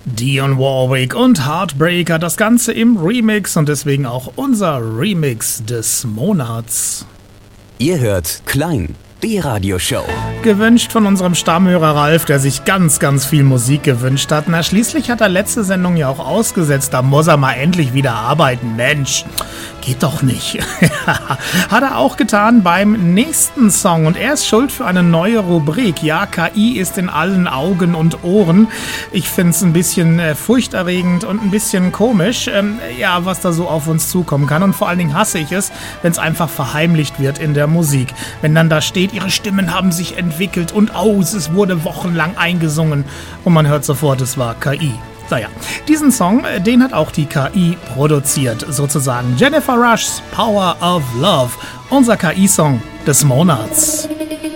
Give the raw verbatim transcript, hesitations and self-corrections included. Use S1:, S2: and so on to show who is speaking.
S1: Dionne Warwick und Heartbreaker, das Ganze im Remix und deswegen auch unser Remix des Monats.
S2: Ihr hört Klein, die Radioshow.
S1: Gewünscht von unserem Stammhörer Ralf, der sich ganz, ganz viel Musik gewünscht hat. Na, schließlich hat er letzte Sendung ja auch ausgesetzt, da muss er mal endlich wieder arbeiten. Mensch, geht doch nicht. Hat er auch getan beim nächsten Song und er ist schuld für eine neue Rubrik. Ja, K I ist in allen Augen und Ohren. Ich finde es ein bisschen äh, furchterregend und ein bisschen komisch, ähm, ja, was da so auf uns zukommen kann. Und vor allen Dingen hasse ich es, wenn es einfach verheimlicht wird in der Musik. Wenn dann da steht, ihre Stimmen haben sich entwickelt und aus, es wurde wochenlang eingesungen und man hört sofort, es war K I. Naja, diesen Song, den hat auch die K I produziert, sozusagen. Jennifer Rush's Power of Love, unser K I-Song des Monats.